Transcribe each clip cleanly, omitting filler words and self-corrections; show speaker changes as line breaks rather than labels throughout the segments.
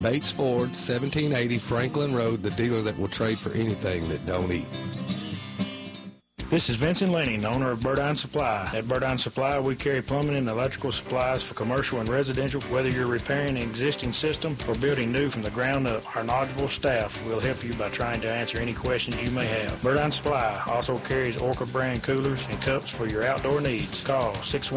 Bates Ford, 1780 Franklin Road, the dealer that will trade for anything that don't eat.
This is Vincent Lanning, owner of Burdine Supply. At Burdine Supply, we carry plumbing and electrical supplies for commercial and residential. Whether you're repairing an existing system or building new from the ground up, our knowledgeable staff will help you by trying to answer any questions you may have. Burdine Supply also carries Orca brand coolers and cups for your outdoor needs. Call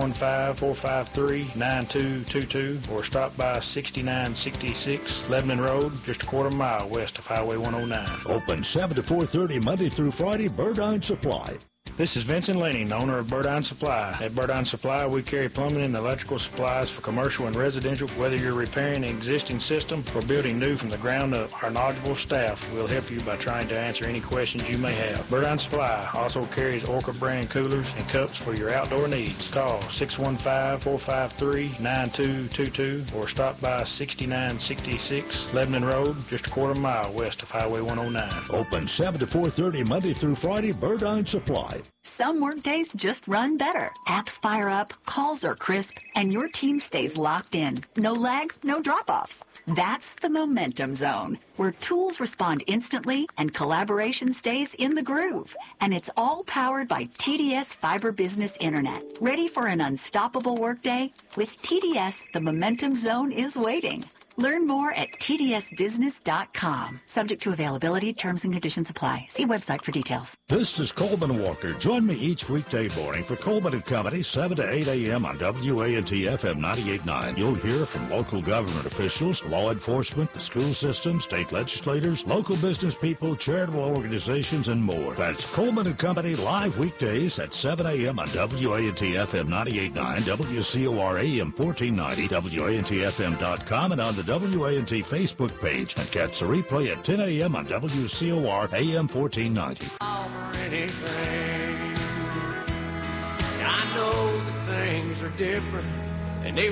615-453-9222 or stop by 6966 Lebanon Road, just a quarter mile west of Highway 109.
Open 7 to 4:30 Monday through Friday. Burdine Supply.
This is Vincent Lanning, owner of Burdine Supply. At Burdine Supply, we carry plumbing and electrical supplies for commercial and residential. Whether you're repairing an existing system or building new from the ground up, our knowledgeable staff will help you by trying to answer any questions you may have. Burdine Supply also carries Orca brand coolers and cups for your outdoor needs. Call 615-453-9222 or stop by 6966 Lebanon Road, just a quarter mile west of Highway 109.
Open 7 to 4:30 Monday through Friday. Burdine Supply.
Some workdays just run better. Apps fire up, calls are crisp, and your team stays locked in. No lag, no drop-offs. That's the Momentum Zone, where tools respond instantly and collaboration stays in the groove. And it's all powered by TDS Fiber Business Internet. Ready for an unstoppable workday? With TDS, the Momentum Zone is waiting. Learn more at tdsbusiness.com. Subject to availability, terms and conditions apply. See website for details.
This is Coleman Walker. Join me each weekday morning for Coleman & Company, 7 to 8 a.m. on WANT FM 98.9. You'll hear from local government officials, law enforcement, the school system, state legislators, local business people, charitable organizations, and more. That's Coleman & Company live weekdays at 7 a.m. on WANT FM 98.9, WCOR AM 1490, WANTFM.com, and on the WANT Facebook page, and catch the replay at 10 a.m. on WCOR AM 1490.
I know that things are different, and they